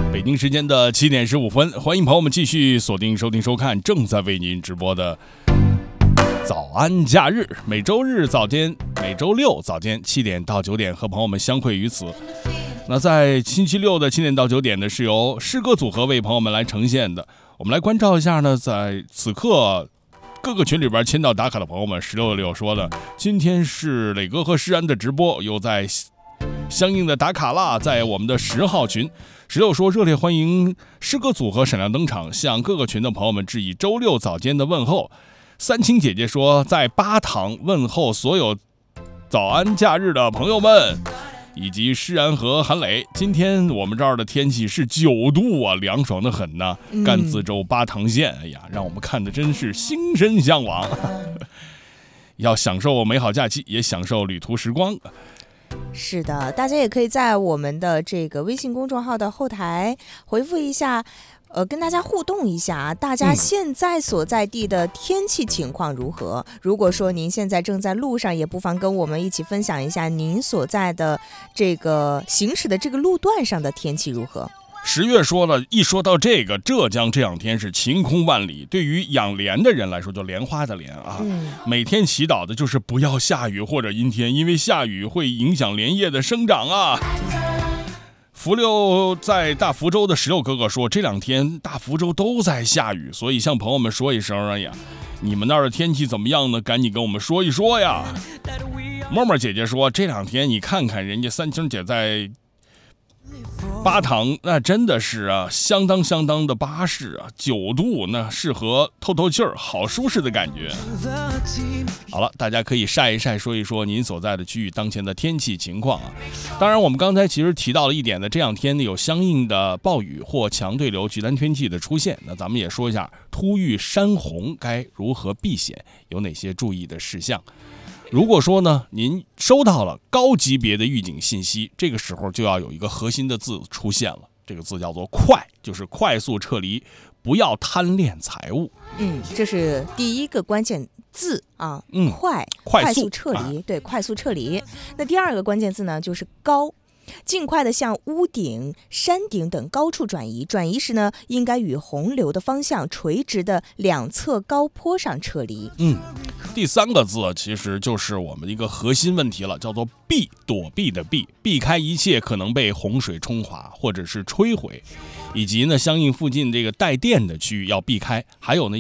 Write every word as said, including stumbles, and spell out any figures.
北京时间的七点十五分，欢迎朋友们继续锁定收听收看正在为您直播的早安假日，每周日早间、每周六早间七点到九点和朋友们相会于此。那在星期六的七点到九点呢，是由诗歌组合为朋友们来呈现的。我们来关照一下呢，在此刻各个群里边签到打卡的朋友们，十六六说的，今天是磊哥和诗安的直播，又在相应的打卡啦，在我们的十号群。十六说热烈欢迎诗歌组合闪亮登场，向各个群的朋友们致以周六早间的问候。三清姐姐说在八堂问候所有早安假日的朋友们，以及诗然和韩磊。今天我们这儿的天气是九度啊，凉爽的很呢。甘孜州八塘县，哎呀，让我们看的真是心生向往。要享受美好假期，也享受旅途时光。 是的，大家也可以在我们的这个微信公众号的后台回复一下，呃，跟大家互动一下，大家现在所在地的天气情况如何？嗯、如果说您现在正在路上，也不妨跟我们一起分享一下您所在的这个行驶的这个路段上的天气如何。 十月说了，一说到这个浙江这两天是晴空万里，对于养莲的人来说，就莲花的莲啊、嗯，每天祈祷的就是不要下雨或者阴天，因为下雨会影响莲叶的生长啊。福六在大福州的石榴哥哥说，这两天大福州都在下雨，所以向朋友们说一声，哎呀，你们那儿的天气怎么样呢？赶紧跟我们说一说呀。默默姐姐说，这两天你看看人家三清姐在八塘，那真的是啊，相当相当的巴适啊，九度，那适合透透气儿，好舒适的感觉。好了，大家可以晒一晒，说一说您所在的区域当前的天气情况啊。当然，我们刚才其实提到了一点呢，这两天呢有相应的暴雨或强对流、极端天气的出现。那咱们也说一下突遇山洪该如何避险，有哪些注意的事项。如果说呢，您收到了高级别的预警信息，这个时候就要有一个核心的字出现了，这个字叫做快，就是快速撤离，不要贪恋财物。 嗯，这是第一个关键字啊， 嗯， 快， 快速， 快速撤离， 啊， 对，快速撤离。那第二个关键字呢，就是高。尽快的向屋顶、山顶等高处转移，转移时呢，应该与洪流的方向垂直的两侧高坡上撤离。 嗯，第三个字其实就是我们一个核心问题了，叫做避，躲避的避，避开一切可能被洪水冲垮或者是摧毁，以及呢，相应附近这个带电的区域要避开，还有呢。